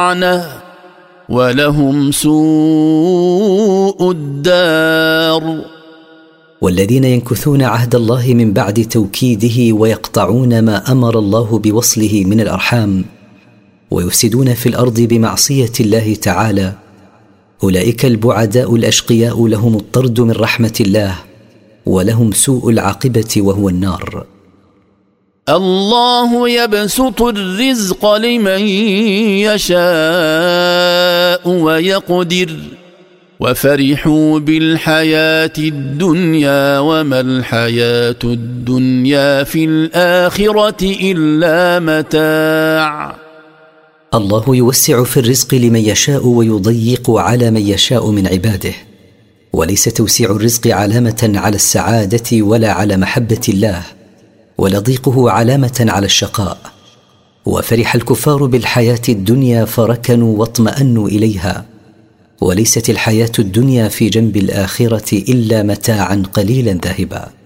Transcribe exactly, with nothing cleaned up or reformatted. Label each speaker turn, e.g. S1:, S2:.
S1: ولهم سوء الدار.
S2: والذين ينكثون عهد الله من بعد توكيده ويقطعون ما أمر الله بوصله من الأرحام ويفسدون في الأرض بمعصية الله تعالى، أولئك البعداء الأشقياء لهم الطرد من رحمة الله ولهم سوء العاقبة وهو النار.
S1: الله يبسط الرزق لمن يشاء ويقدر وفرحوا بالحياة الدنيا وما الحياة الدنيا في الآخرة إلا متاع.
S2: الله يوسع في الرزق لمن يشاء ويضيق على من يشاء من عباده، وليس توسيع الرزق علامة على السعادة ولا على محبة الله، ولا ضيقه علامة على الشقاء. وفرح الكفار بالحياة الدنيا فركنوا واطمأنوا إليها، وليست الحياة الدنيا في جنب الآخرة إلا متاعا قليلا ذاهبا.